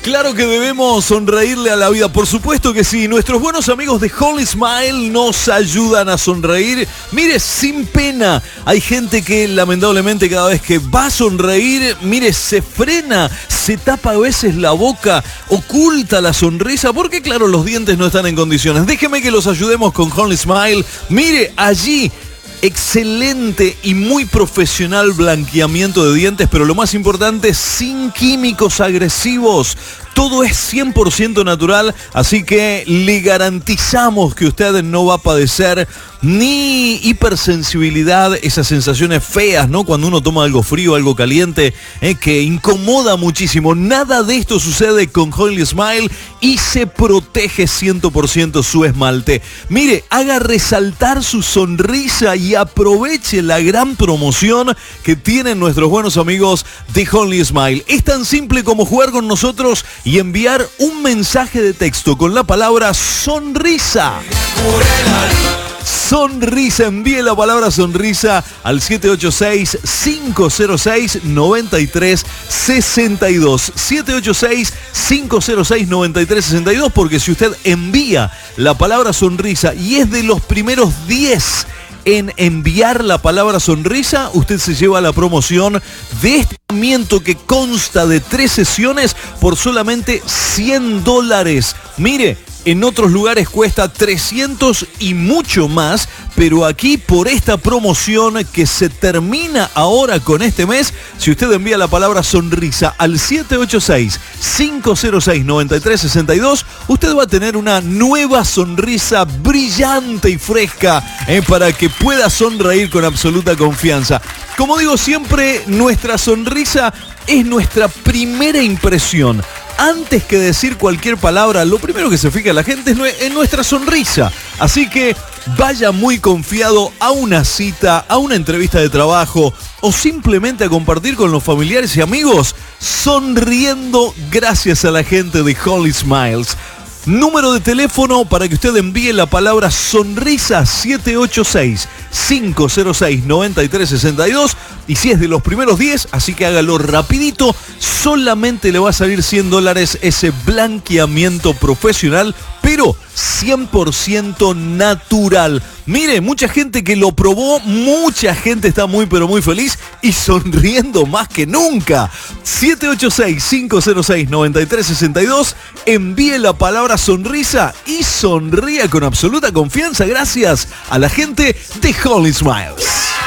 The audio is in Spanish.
Claro que debemos sonreírle a la vida, por supuesto que sí. Nuestros buenos amigos de Holy Smile nos ayudan a sonreír. Mire, sin pena. Hay gente que lamentablemente cada vez que va a sonreír, mire, se frena, se tapa a veces la boca, oculta la sonrisa, porque claro, los dientes no están en condiciones. Déjeme que los ayudemos con Holy Smile. Mire, allí excelente y muy profesional blanqueamiento de dientes, pero lo más importante, sin químicos agresivos. Todo es 100% natural, así que le garantizamos que usted no va a padecer ni hipersensibilidad, esas sensaciones feas, ¿no? Cuando uno toma algo frío, algo caliente, que incomoda muchísimo. Nada de esto sucede con Holy Smile y se protege 100% su esmalte. Mire, haga resaltar su sonrisa y aproveche la gran promoción que tienen nuestros buenos amigos de Holy Smile. Es tan simple como jugar con nosotros y enviar un mensaje de texto con la palabra sonrisa. Sonrisa, envíe la palabra sonrisa al 786-506-9362. 786-506-9362, porque si usted envía la palabra sonrisa y es de los primeros 10 en enviar la palabra sonrisa, usted se lleva la promoción de este tratamiento que consta de 3 sesiones por solamente $100. Mire, en otros lugares cuesta 300 y mucho más, pero aquí por esta promoción que se termina ahora con este mes, si usted envía la palabra sonrisa al 786-506-9362, usted va a tener una nueva sonrisa brillante y fresca para que pueda sonreír con absoluta confianza. Como digo siempre, nuestra sonrisa es nuestra primera impresión. Antes que decir cualquier palabra, lo primero que se fija la gente es en nuestra sonrisa. Así que vaya muy confiado a una cita, a una entrevista de trabajo o simplemente a compartir con los familiares y amigos, sonriendo gracias a la gente de Holy Smiles. Número de teléfono para que usted envíe la palabra sonrisa, 786-506-9362. Y si es de los primeros 10, así que hágalo rapidito, solamente le va a salir $100 ese blanqueamiento profesional, pero 100% natural. Mire, mucha gente que lo probó, mucha gente está muy pero muy feliz y sonriendo más que nunca. 786-506-9362, envíe la palabra sonrisa y sonría con absoluta confianza gracias a la gente de Holy Smiles.